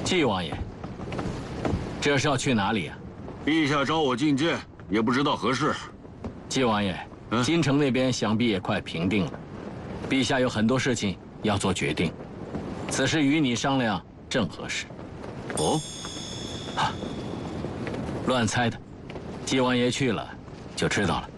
纪王爷，这是要去哪里啊？ 陛下召我觐见，也不知道何事。 纪王爷，京城那边想必也快平定了，陛下有很多事情要做决定，此事与你商量正合适。 哦， 乱猜的，纪王爷去了就知道了。